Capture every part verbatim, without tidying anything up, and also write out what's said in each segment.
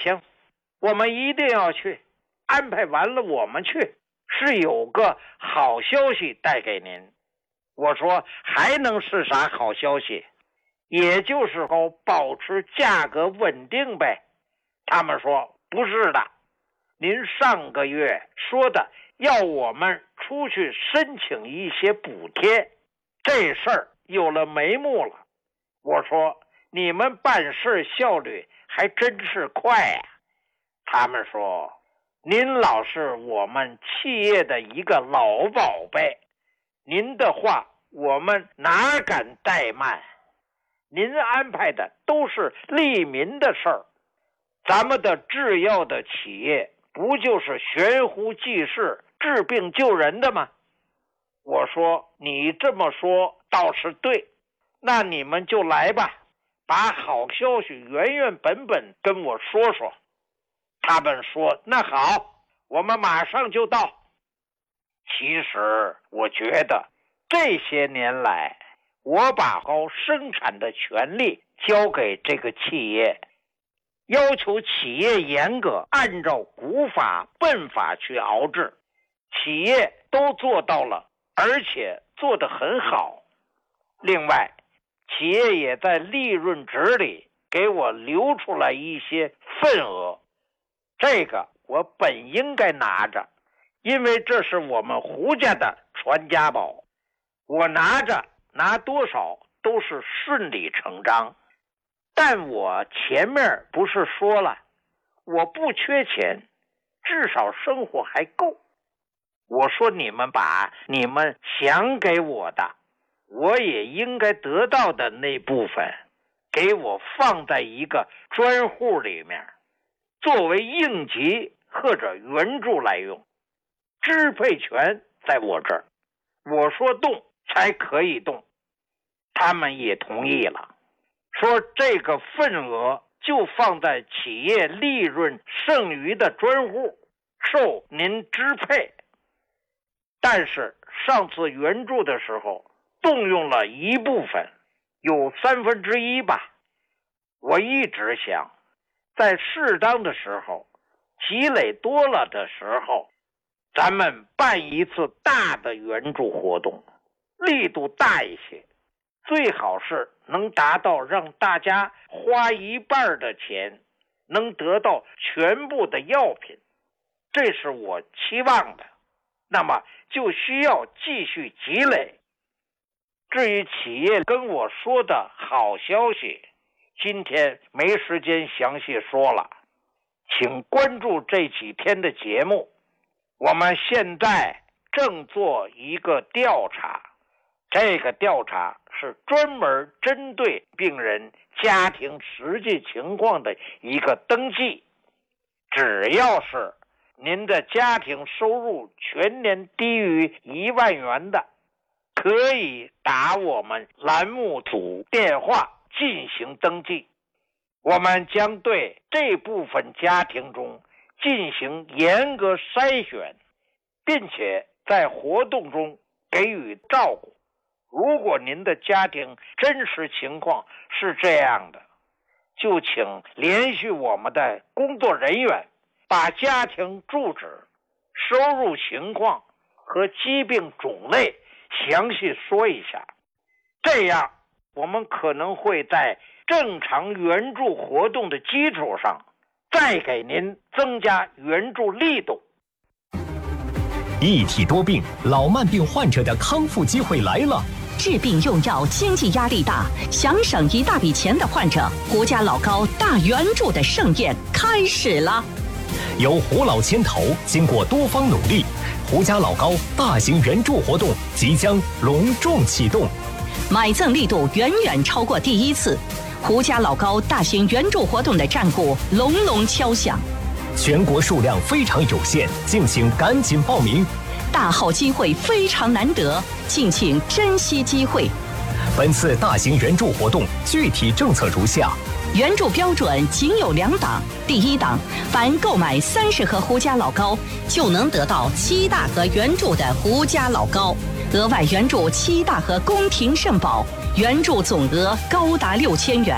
行，我们一定要去，安排完了我们去，是有个好消息带给您。我说还能是啥好消息？也就是说保持价格稳定呗。他们说不是的，您上个月说的要我们出去申请一些补贴，这事儿有了眉目了。我说你们办事效率还真是快呀。他们说您老是我们企业的一个老宝贝，您的话我们哪敢怠慢，您安排的都是利民的事儿，咱们的制药的企业不就是悬壶济世治病救人的吗？我说你这么说倒是对，那你们就来吧，把好消息原原本本跟我说说。他们说那好，我们马上就到。其实我觉得这些年来，我把高生产的权利交给这个企业，要求企业严格按照古法笨法去熬制，企业都做到了，而且做得很好。另外，企业也在利润值里给我留出来一些份额，这个我本应该拿着，因为这是我们胡家的传家宝，我拿着拿多少都是顺理成章。但我前面不是说了，我不缺钱，至少生活还够。我说你们把你们想给我的，我也应该得到的那部分，给我放在一个专户里面，作为应急或者援助来用，支配权在我这儿，我说动才可以动。他们也同意了，说这个份额就放在企业利润剩余的专户，受您支配。但是上次援助的时候动用了一部分，有三分之一吧。我一直想，在适当的时候，积累多了的时候，咱们办一次大的援助活动，力度大一些，最好是能达到让大家花一半的钱能得到全部的药品，这是我期望的。那么就需要继续积累。至于企业跟我说的好消息，今天没时间详细说了，请关注这几天的节目。我们现在正做一个调查，这个调查是专门针对病人家庭实际情况的一个登记。只要是您的家庭收入全年低于一万元的，可以打我们栏目组电话进行登记。我们将对这部分家庭中进行严格筛选，并且在活动中给予照顾。如果您的家庭真实情况是这样的，就请联系我们的工作人员，把家庭住址、收入情况和疾病种类详细说一下，这样我们可能会在正常援助活动的基础上再给您增加援助力度。 一体多病，老慢病患者的康复机会来了。 治病用药经济压力大，想省一大笔钱的患者，胡家老高大援助的盛宴开始了。 由胡老牵头，经过多方努力，胡家老高大型援助活动即将隆重启动， 买赠力度远远超过第一次。胡家老高大型援助活动的战鼓隆隆敲响， 全国数量非常有限，敬请赶紧报名。 大好机会非常难得，敬请珍惜机会。 本次大型援助活动具体政策如下： 援助标准仅有两档。第一档，凡购买三十盒胡家老高，就能得到七大盒援助的胡家老高，额外援助七大盒宫廷肾宝，援助总额高达六千元。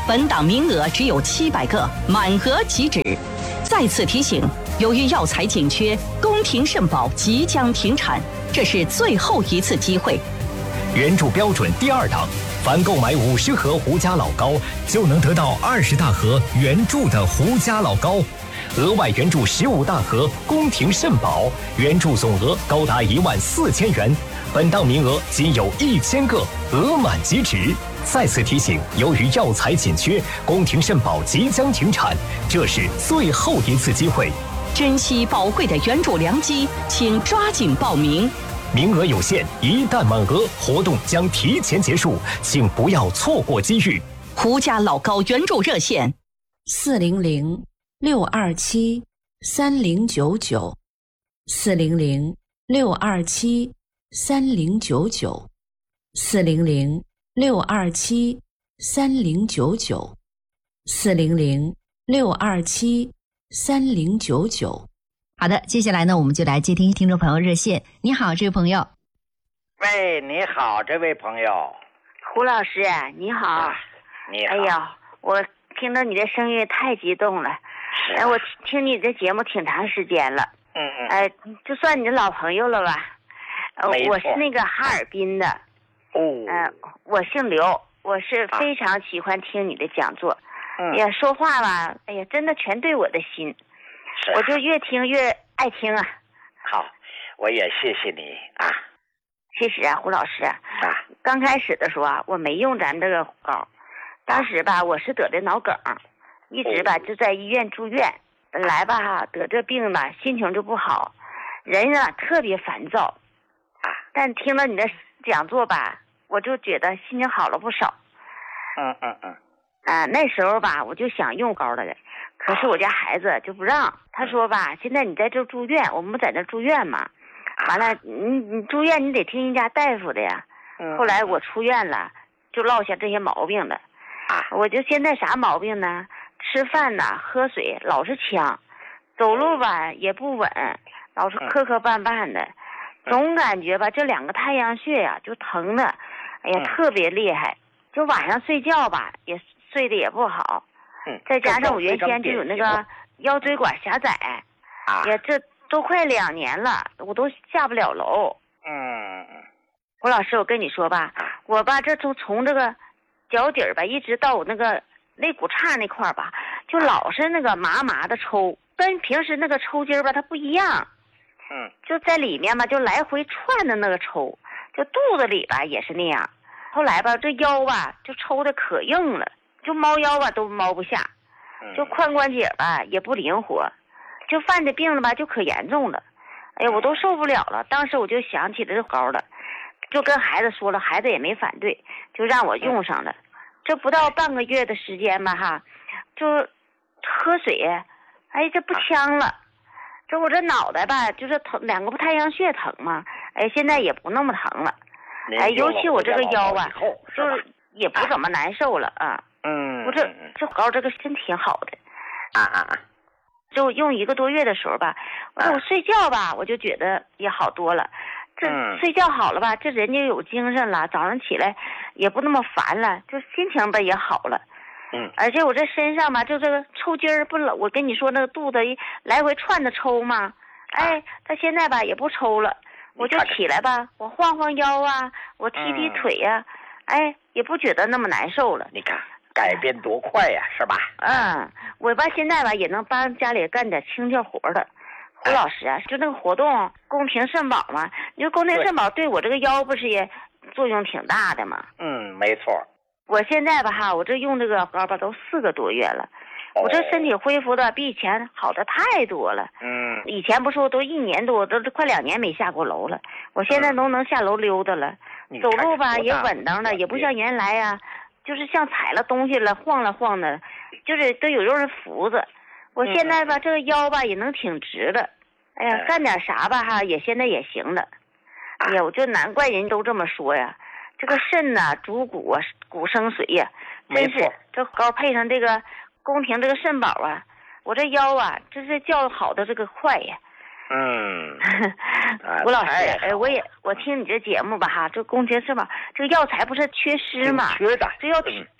本档名额只有七百个，满额即止。再次提醒，由于药材紧缺，宫廷肾宝即将停产，这是最后一次机会。 原著标准第二档，凡购买五十盒胡家老膏，就能得到二十大盒原著的胡家老膏，额外原著十五大盒宫廷肾宝，原著总额高达一万四千元。本档名额仅有一千个，额满即止。再次提醒，由于药材紧缺，宫廷肾宝即将停产，这是最后一次机会。 珍惜宝贵的原著良机，请抓紧报名。 名额有限，一旦满额，活动将提前结束，请不要错过机遇。 胡家老膏原著热线： 四零零六二七三零九九，四零零六二七三零九九，四零零六二七三零九九，四零零六二七三零九九。 好的，接下来呢，我们就来接听听众朋友热线。你好，这位朋友。 喂，你好，这位朋友。 胡老师，你好。啊、 你好。 哎呀，我听到你的声音太激动了。 是、啊。 哎，我听你的节目挺长时间了。 嗯嗯。 哎，就算你的老朋友了吧。呃，我是那个哈尔滨的。 哦。 嗯、呃，我姓刘，我是非常喜欢听你的讲座。 嗯。 哎呀，说话吧，哎呀，真的全对我的心。 是、啊。 我就越听越爱听啊。 好，我也谢谢你啊。 其实啊，胡老师啊， 刚开始的时候啊，我没用咱这个膏，当时吧，我是得的脑梗，一直吧就在医院住院。本来吧得这病吧，心情就不好，人啊特别烦躁。 啊， 但听了你的讲座吧，我就觉得心情好了不少。 嗯嗯嗯。 啊，那时候吧，我就想用膏了的，可是我家孩子就不让。他说吧，现在你在这住院，我们不在这住院嘛。完了，你你住院你得听人家大夫的呀。 嗯。 后来我出院了，就落下这些毛病了。 啊。 我就现在啥毛病呢？吃饭呐，喝水老是呛，走路吧也不稳，老是磕磕绊绊的，总感觉吧这两个太阳穴呀就疼的，哎呀特别厉害。就晚上睡觉吧也睡得也不好。 嗯。 再加上我原先就有那个腰椎管狭窄。 啊。 呀，这都快两年了，我都下不了楼。 嗯。 胡老师，我跟你说吧，我吧这从从这个脚底儿吧，一直到我那个肋骨叉那块儿吧，就老是那个麻麻的抽，跟平时那个抽筋儿吧它不一样。 嗯。 就在里面吧，就来回窜的那个抽，就肚子里吧也是那样。后来吧，这腰吧就抽的可硬了，就猫腰吧都猫不下，就髋关节吧也不灵活，就犯的病了吧就可严重了。哎呀，我都受不了了。当时我就想起了这膏了，就跟孩子说了，孩子也没反对，就让我用上了。这不到半个月的时间吧哈，就喝水，哎这不呛了。这我这脑袋吧就是疼，两个不太阳穴疼嘛，哎现在也不那么疼了。哎，尤其我这个腰吧，就是也不怎么难受了啊。 嗯。 我这这膏这个真挺好的。 啊啊啊！ 就用一个多月的时候吧，我我睡觉吧，我就觉得也好多了。这睡觉好了吧，这人就有精神了，早上起来也不那么烦了，就心情吧也好了。 嗯。 而且我这身上吧，就这个抽筋儿不老，我跟你说那个肚子一来回窜着抽嘛，哎，他现在吧也不抽了。我就起来吧，我晃晃腰啊，我踢踢腿呀、啊，哎，也不觉得那么难受了。 你看改变多快呀、啊，是吧？ 嗯，我吧现在吧也能帮家里干点清净活的。胡老师啊，就那个活动宫廷肾宝嘛，你说宫廷肾宝对我这个腰不是也作用挺大的吗？ 嗯，没错。 我现在吧哈，我这用这个膏吧都四个多月了。我这身体恢复的比以前好的太多了。 嗯。 以前不说都一年多，都快两年没下过楼了。我现在都能下楼溜达了， 嗯、 走路吧也稳当了，也不像原来呀、啊，就是像踩了东西了晃了晃的，就是都有人扶着。我现在吧、嗯、这个腰吧也能挺直了。哎呀，干点啥吧哈也现在也行了。哎呀，我就难怪人都这么说呀。这个肾呐、啊，主骨啊，骨生髓呀，真是这膏配上这个。宫廷这个肾宝啊，我这腰啊，这是叫好的这个快呀。 嗯， 吴老师，哎，我也我听你这节目吧哈，这宫廷肾宝这个药材不是缺失吗？ 缺的， 这要提、嗯、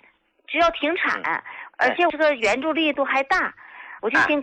就要停产，而且这个援助力度还大，我就寻